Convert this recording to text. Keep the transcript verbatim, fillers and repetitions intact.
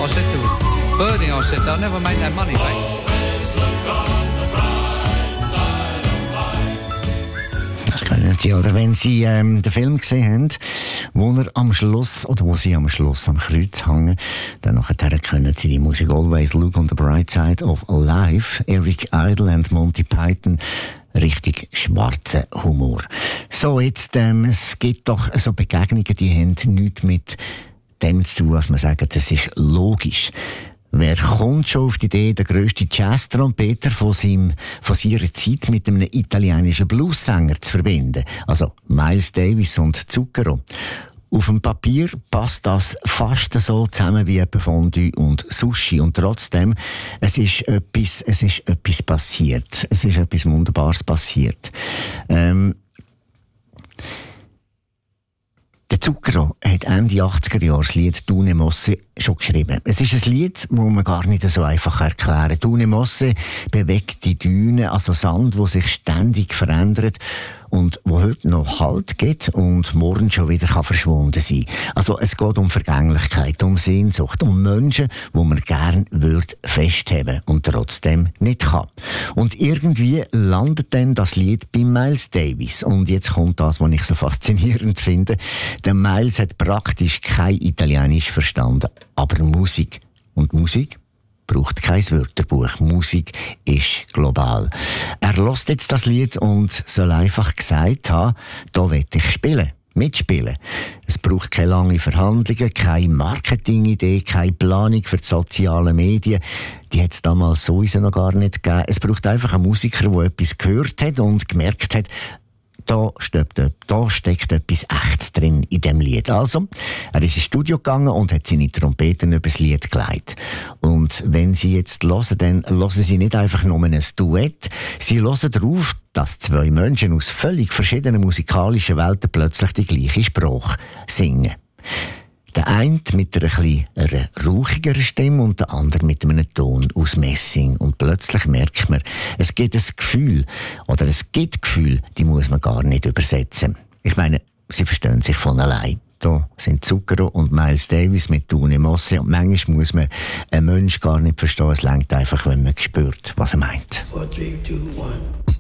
I said to Bernie, I said, they'll never make that money back. Das können Sie, oder wenn Sie ähm, den Film gesehen haben, wo er am Schluss, oder wo Sie am Schluss am Kreuz hängen, dann nachher können Sie die Musik Always Look on the Bright Side of Life, Eric Idle und Monty Python, richtig schwarzen Humor. So, jetzt, ähm, es gibt doch so Begegnungen, die haben nichts mit dem zu tun, was man sagt, das ist logisch. Wer kommt schon auf die Idee, den grössten Jazz-Trompeter von, seinem, von seiner Zeit mit einem italienischen Bluessänger zu verbinden? Also Miles Davis und Zucchero. Auf dem Papier passt das fast so zusammen wie Fondue und Sushi. Und trotzdem, es ist etwas, es ist etwas passiert. Es ist etwas Wunderbares passiert. Ähm, Der Zucchero hat Ende achtziger Jahre das Lied «Dune Mosse» schon geschrieben. Es ist ein Lied, das man gar nicht so einfach erklären kann. «Dune Mosse» bewegt die Düne, also Sand, wo sich ständig verändert und wo heute noch Halt gibt und morgen schon wieder kann verschwunden sein. Also es geht um Vergänglichkeit, um Sehnsucht, um Menschen, wo man gern würde festheben und trotzdem nicht kann. Und irgendwie landet dann das Lied bei Miles Davis. Und jetzt kommt das, was ich so faszinierend finde. Der Miles hat praktisch kein Italienisch verstanden, aber Musik. Und Musik braucht kein Wörterbuch. Musik ist global. Er hört jetzt das Lied und soll einfach gesagt haben, da will ich spielen. Mitspielen. Es braucht keine lange Verhandlungen, keine Marketingidee, keine Planung für die sozialen Medien. Die hat es damals sowieso noch gar nicht gegeben. Es braucht einfach einen Musiker, der etwas gehört hat und gemerkt hat, da steckt, da steckt etwas Echtes drin in dem Lied. Also, er ist ins Studio gegangen und hat seine Trompeten über das Lied gelegt. Und wenn Sie jetzt hören, dann hören Sie nicht einfach nur ein Duett. Sie hören darauf, dass zwei Menschen aus völlig verschiedenen musikalischen Welten plötzlich die gleiche Sprache singen. Der eine mit einer etwas rauchigeren Stimme und der andere mit einem Ton aus Messing. Und plötzlich merkt man, es gibt ein Gefühl, oder es gibt Gefühle, die muss man gar nicht übersetzen. Ich meine, sie verstehen sich von allein. Da sind Zucchero und Miles Davis mit «Dune Mosse». Und manchmal muss man einen Menschen gar nicht verstehen. Es reicht einfach, wenn man spürt, was er meint. Four, three, two, one.